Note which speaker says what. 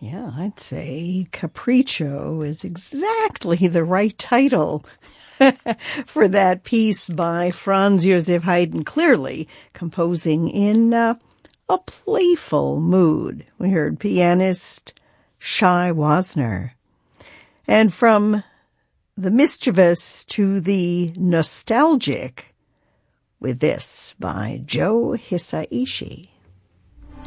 Speaker 1: Yeah, I'd say Capriccio is exactly the right title for that piece by Franz Joseph Haydn, clearly composing in a playful mood. We heard pianist Shai Wasner. And from the mischievous to the nostalgic with this by Joe Hisaishi.